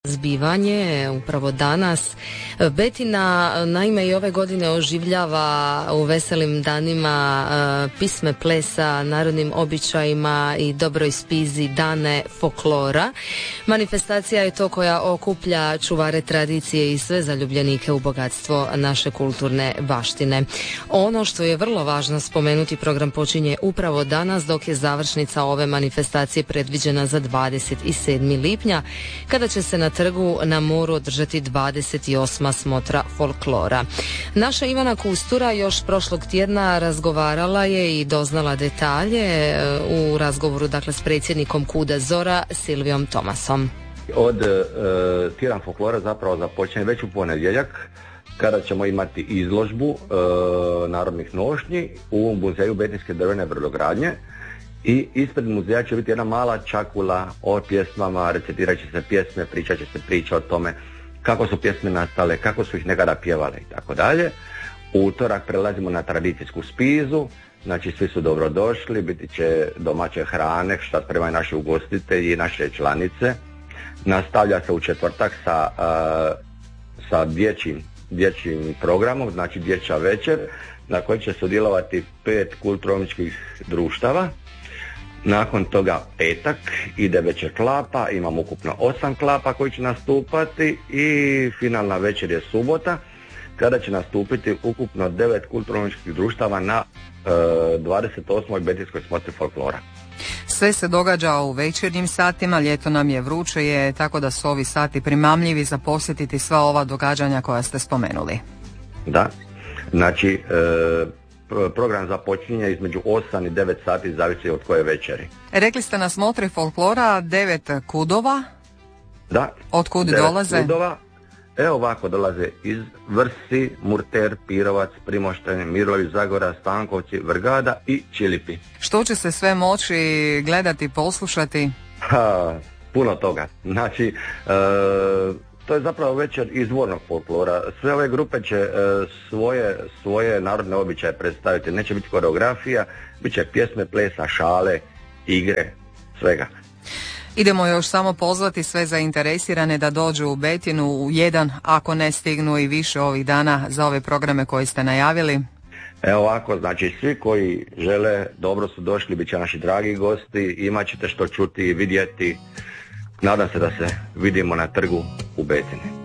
zbivanje upravo danas. Betina naime i ove godine oživljava u veselim danima pisme plesa, narodnim običajima i dobroj spizi dane folklora. Manifestacija je to koja okuplja čuvare tradicije i sve zaljubljenike u bogatstvo naše kulturne baštine. Ono što je vrlo važno spomenuti, program počinje upravo danas, dok je završnica ove manifestacije predviđena za 27. lipnja, kada će se na trgu na moru održati 28. smotra folklora. Naša Ivana Kustura još prošlog tjedna razgovarala je i doznala detalje u razgovoru s predsjednikom Kuda Zora Silvijom Tomasom. Od tjedan folklora zapravo započne već u ponedjeljak, kada ćemo imati izložbu narodnih nošnji u muzeju Betinske drvene brodogradnje. I ispred muzeja će biti jedna mala čakula o pjesmama, recitirat će se pjesme, pričat će se priča o tome kako su pjesme nastale, kako su ih nekada pjevale i tako dalje. U utorak prelazimo na tradicijsku spizu, znači svi su dobrodošli, biti će domaće hrane, šta spremaju naši ugostitelji i naše članice. Nastavlja se u četvrtak sa dječjim programom, znači dječja večer, na kojoj će sudjelovati 5 kulturno-umjetničkih društava. Nakon toga petak ide večer klapa, imamo ukupno 8 klapa koji će nastupati i finalna večer je subota, kada će nastupiti ukupno 9 kulturno-umjetničkih društava na 28. Betinskoj smotri folklora. Sve se događa u večernjim satima, ljeto nam je vruće, tako da su ovi sati primamljivi za posjetiti sva ova događanja koja ste spomenuli. Da, znači program započinje između 8 i 9 sati, zavisi od koje večeri. Rekli ste na smotri folklora 9 kudova? Da. Od kud dolaze? Kudova, ovako dolaze iz Vrsi, Murter, Pirovac, Primošten, Mirlović, Zagora, Stankovci, Vrgada i Čilipi. Što će se sve moći gledati, poslušati? Puno toga. Znači, to je zapravo večer izvornog folklora. Sve ove grupe će svoje narodne običaje predstaviti. Neće biti koreografija, bit će pjesme, plesa, šale, igre, svega. Idemo još samo pozvati sve zainteresirane da dođu u Betinu u jedan, ako ne stignu i više ovih dana za ove programe koje ste najavili. Ovako, znači svi koji žele, dobro su došli, bit će naši dragi gosti, imat ćete što čuti i vidjeti. Nadam se da se vidimo na trgu u Betini.